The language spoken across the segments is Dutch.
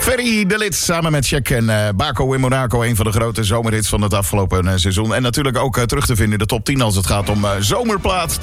Ferry de Lid samen met Check en Baco in Monaco. Een van de grote zomerhits van het afgelopen seizoen. En natuurlijk ook terug te vinden in de top 10 als het gaat om Zomerplaat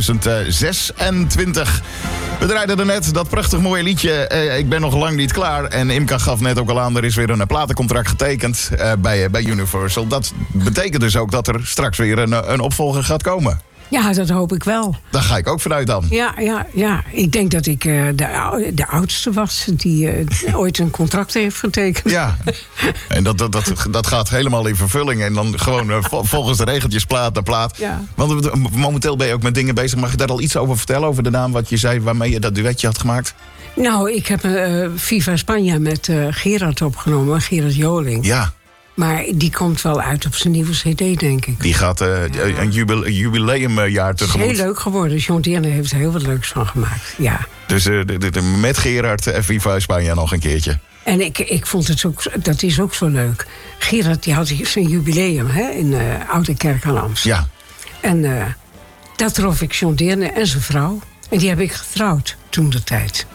2026. We draaiden er net dat prachtig mooie liedje. Ik ben nog lang niet klaar. En Imka gaf net ook al aan, er is weer een platencontract getekend bij Universal. Dat betekent dus ook dat er straks weer een opvolger gaat komen. Ja, dat hoop ik wel. Daar ga ik ook vanuit dan. Ja. Ik denk dat ik de oudste was die ooit een contract heeft getekend. Ja, en dat gaat helemaal in vervulling. En dan gewoon volgens de regeltjes plaat naar plaat. Ja. Want momenteel ben je ook met dingen bezig. Mag je daar al iets over vertellen? Over de naam wat je zei waarmee je dat duetje had gemaakt? Nou, ik heb Viva Spanje met Gerard opgenomen. Gerard Joling. Ja. Maar die komt wel uit op zijn nieuwe cd, denk ik. Die gaat een jubileumjaar tegemoet. Het is heel leuk geworden. John Deerne heeft er heel wat leuks van gemaakt, ja. Dus met Gerard en Viva Spanje nog een keertje. En ik vond het ook, dat is ook zo leuk. Gerard die had zijn jubileum in Oude Kerk aan Amst. Ja. En daar trof ik John Deerne en zijn vrouw. En die heb ik getrouwd toen de tijd.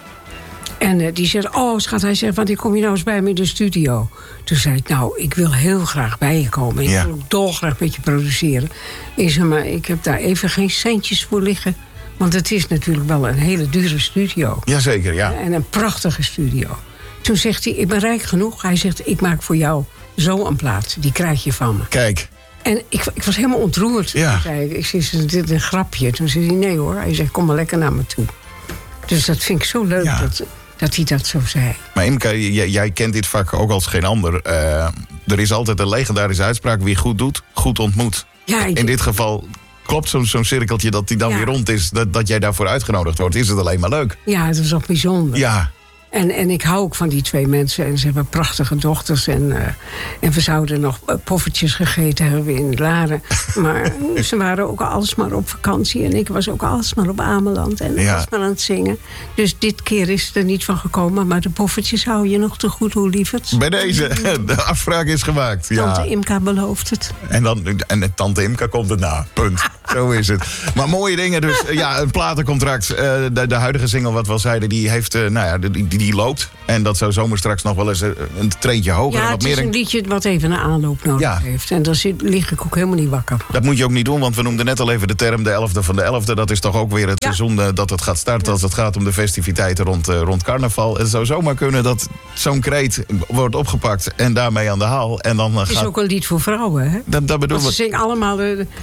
En die zei, schat, hij zegt, wanneer kom je nou eens bij me in de studio? Toen zei ik, nou, ik wil heel graag bij je komen. Ik wil ook dolgraag met je produceren. Ik zei, maar ik heb daar even geen centjes voor liggen. Want het is natuurlijk wel een hele dure studio. Jazeker, ja. En een prachtige studio. Toen zegt hij, ik ben rijk genoeg. Hij zegt, ik maak voor jou zo een plaat. Die krijg je van me. Kijk. En ik was helemaal ontroerd. Ja. Toen zei ik zei, is dit een grapje? Toen zei hij, nee hoor. Hij zegt, kom maar lekker naar me toe. Dus dat vind ik zo leuk dat hij dat zo zei. Maar Imka, jij kent dit vak ook als geen ander. Er is altijd een legendarische uitspraak: wie goed doet, goed ontmoet. Ja, in dit geval klopt zo'n cirkeltje dat die dan weer rond is. Dat jij daarvoor uitgenodigd wordt. Is het alleen maar leuk? Ja, het is ook bijzonder. Ja. En ik hou ook van die twee mensen. En ze hebben prachtige dochters. En we zouden nog poffertjes gegeten hebben in Laren. Maar ze waren ook alsmaar op vakantie. En ik was ook alsmaar op Ameland. En alsmaar aan het zingen. Dus dit keer is het er niet van gekomen. Maar de poffertjes hou je nog te goed, hoe lieverd. Bij deze, de afspraak is gemaakt. Tante Imka belooft het. En tante Imka komt het na. Punt. Zo is het. Maar mooie dingen dus. Een platencontract. De huidige single, wat we al zeiden, die heeft... Die loopt. En dat zou zomaar straks nog wel eens een treetje hoger. Ja, het is een liedje wat even een aanloop nodig heeft. En daar lig ik ook helemaal niet wakker. Dat moet je ook niet doen, want we noemden net al even de term de 11e van de 11e. Dat is toch ook weer het seizoen dat het gaat starten als het gaat om de festiviteiten rond carnaval. Het zou zomaar kunnen dat zo'n kreet wordt opgepakt en daarmee aan de haal. En dan het is ook een lied voor vrouwen, hè? Dat bedoel ik. Ze zingen allemaal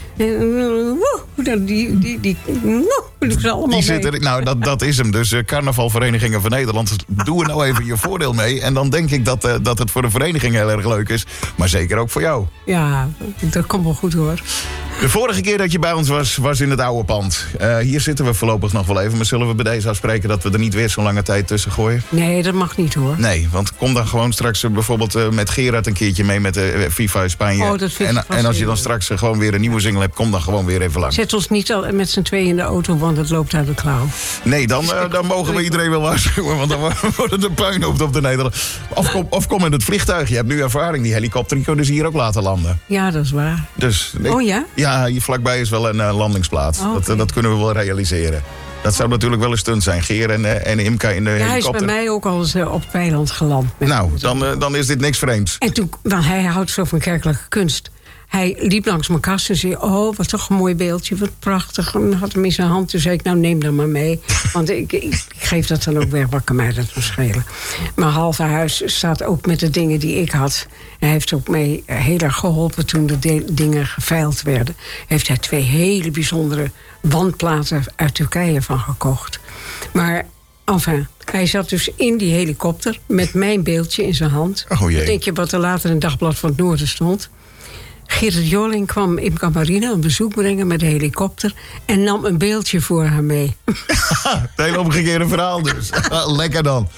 die zitten er. Nou, dat is hem. Dus carnavalverenigingen van Nederland, doe er nou even je voordeel mee. En dan denk ik dat het voor de vereniging heel erg leuk is. Maar zeker ook voor jou. Ja, dat komt wel goed hoor. De vorige keer dat je bij ons was in het oude pand. Hier zitten we voorlopig nog wel even. Maar zullen we bij deze afspreken dat we er niet weer zo'n lange tijd tussen gooien? Nee, dat mag niet hoor. Nee, want kom dan gewoon straks bijvoorbeeld met Gerard een keertje mee met Viva Spanje. Oh, dat vind ik en als je dan straks gewoon weer een nieuwe single hebt, kom dan gewoon weer even lang. Zet ons niet al met z'n tweeën in de auto, want het loopt uit de klauw. Nee, dan mogen we iedereen wel waarschuwen, want dan worden de puinhoofd op de Nederland. Of kom in het vliegtuig. Je hebt nu ervaring. Die helikopter die kunnen ze hier ook laten landen. Ja, dat is waar. Dus, oh ja? Ja, hier vlakbij is wel een landingsplaats. Oh, okay. Dat kunnen we wel realiseren. Dat zou natuurlijk wel een stunt zijn. Geer en Imka in de helikopter. Hij is bij mij ook al eens op het weiland geland. Nou, dan is dit niks vreemds. En toen, want hij houdt zo van kerkelijke kunst. Hij liep langs mijn kast en zei, wat toch een mooi beeldje, wat prachtig. En had hem in zijn hand. Toen zei ik, nou neem dat maar mee. Want ik geef dat dan ook weg, wat kan mij dat nog schelen. Maar halve huis staat ook met de dingen die ik had. Hij heeft ook mee heel erg geholpen toen de dingen geveild werden. Heeft hij 2 hele bijzondere wandplaten uit Turkije van gekocht. Maar, enfin, hij zat dus in die helikopter met mijn beeldje in zijn hand. Oh jee. Denk je wat er later in het Dagblad van het Noorden stond? Gerard Joling kwam Imka Marina een bezoek brengen met de helikopter en nam een beeldje voor haar mee. Het hele omgekeerde verhaal dus. Lekker dan.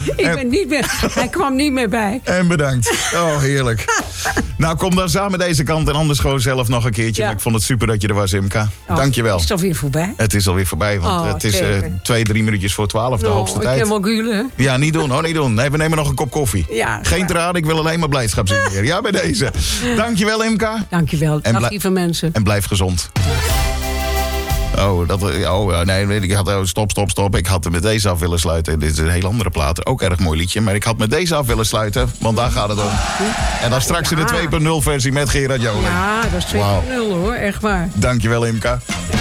Hij kwam niet meer bij. En bedankt. Oh, heerlijk. Nou, kom dan samen deze kant en anders gewoon zelf nog een keertje. Ja. Ik vond het super dat je er was, Imka. Dank je wel. Is het alweer voorbij? Het is alweer voorbij, want het is 2-3 minuutjes voor 12, de hoogste tijd. Ik heb wel gulen. Ja, niet doen, niet doen. Nee, we nemen nog een kop koffie. Ja, geen tranen, ik wil alleen maar blijdschap zien hier. Ja, bij deze. Dank je wel, Imka. Dankjewel. Dag lieve mensen. En blijf gezond. Nee, ik had... Stop. Ik had er met deze af willen sluiten. Dit is een heel andere plaat. Ook erg mooi liedje. Maar ik had met deze af willen sluiten. Want daar gaat het om. En dan straks in de 2.0 versie met Gerard Joling. Ja, dat is 2.0 hoor. Echt waar. Dankjewel, Imka.